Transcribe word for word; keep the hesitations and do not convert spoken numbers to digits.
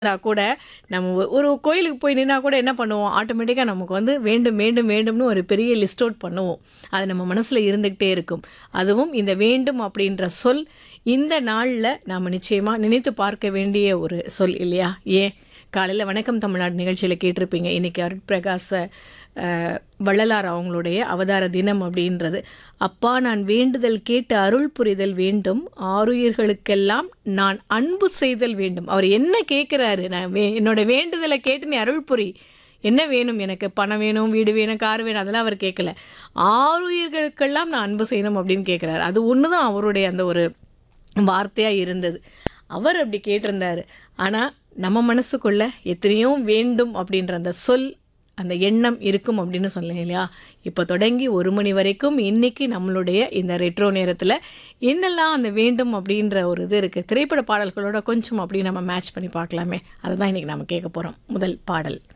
இருந்தா கூட நம்ம ஒ- ஒரு கோயிலுக்கு போய் நின்னா கூட என்ன பண்ணுவோம், ஆட்டோமேட்டிக்கா நமக்கு வந்து வேண்டும், வேண்டும், வேண்டும்னு ஒரு பெரிய லிஸ்ட் அவுட் பண்ணுவோம். அது நம்ம மனசுல இருந்துகிட்டே இருக்கும். அதுவும் இந்த வேண்டும் அப்படின்ற சொல் இந்த நாள்ல நாம நிச்சயமா நினைத்து பார்க்க வேண்டிய ஒரு சொல் இல்லையா? ஏன் காலையில வணக்கம் தமிழ்நாடு நிகழ்ச்சியில கேட்டிருப்பீங்க. இன்னைக்கு அருட்பிரகாச அ, வள்ளலார் அவங்களுடைய அவதார தினம் அப்படின்றது. அப்பா நான் வேண்டுதல் கேட்டு அருள் புரிதல் வேண்டும், ஆருயிர்களுக்கெல்லாம் நான் அன்பு செய்தல் வேண்டும். அவர் என்ன கேட்குறாரு, நான் வே என்னோட வேண்டுதலை கேட்டு நீ அருள் புரி. என்ன வேணும் எனக்கு? பணம் வேணும், வீடு வேணும், கார் வேணும், அதெல்லாம் அவர் கேட்கல. ஆருயிர்களுக்கெல்லாம் நான் அன்பு செய்யணும் அப்படின்னு கேட்குறாரு. அது ஒன்று தான் அவருடைய அந்த ஒரு வார்த்தையா இருந்தது. அவர் அப்படி கேட்டிருந்தாரு. ஆனா நம்ம மனசுக்குள்ள எத்தனையோ வேண்டும் அப்படின்ற அந்த சொல், அந்த எண்ணம் இருக்கும் அப்படின்னு சொன்னேன் இல்லையா? இப்போ தொடங்கி ஒரு மணி வரைக்கும் இன்னைக்கு நம்மளுடைய இந்த ரெட்ரோ நேரத்தில் என்னெல்லாம் அந்த வேண்டும் அப்படின்ற ஒரு இது இருக்குது. திரைப்பட பாடல்களோட கொஞ்சம் அப்படி நம்ம மேட்ச் பண்ணி பார்க்கலாமே. அதை தான் இன்னைக்கு நம்ம கேட்க போகிறோம். முதல் பாடல்